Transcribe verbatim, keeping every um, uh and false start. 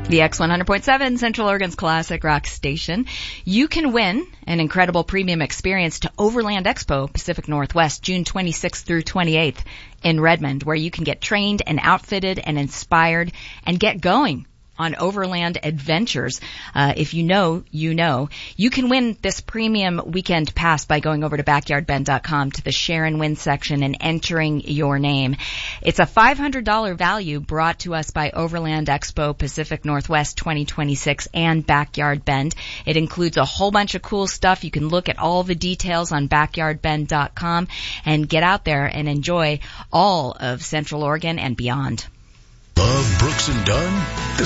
The X one hundred point seven, Central Oregon's classic rock station. You can win an incredible premium experience to Overland Expo Pacific Northwest, June twenty-sixth through twenty-eighth in Redmond, where you can get trained and outfitted and inspired and get going on overland adventures. Uh, if you know, you know. You can win this premium weekend pass by going over to backyard bend dot com to the share and win section and entering your name. It's a five hundred dollars value brought to us by Overland Expo Pacific Northwest twenty twenty-six and Backyard Bend. It includes a whole bunch of cool stuff. You can look at all the details on backyard bend dot com and get out there and enjoy all of Central Oregon and beyond. Love Brooks and Dunn?